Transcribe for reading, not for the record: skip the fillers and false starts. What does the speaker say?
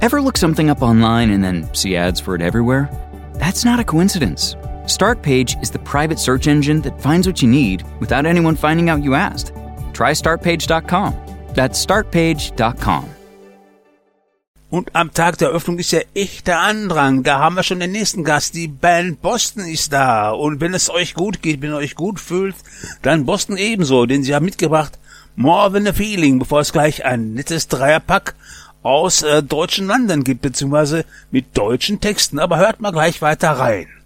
Ever look something up online and then see ads for it everywhere? That's not a coincidence. Startpage is the private search engine that finds what you need without anyone finding out you asked. Try startpage.com. That's startpage.com. Und am Tag der Eröffnung ist ja echter Andrang. Da haben wir schon den nächsten Gast. Die Band Boston ist da. Und wenn es euch gut geht, wenn ihr euch gut fühlt, dann Boston ebenso. Denn sie haben mitgebracht More Than a Feeling, bevor es gleich ein nettes Dreierpack aus deutschen Ländern gibt, beziehungsweise mit deutschen Texten. Aber hört mal gleich weiter rein.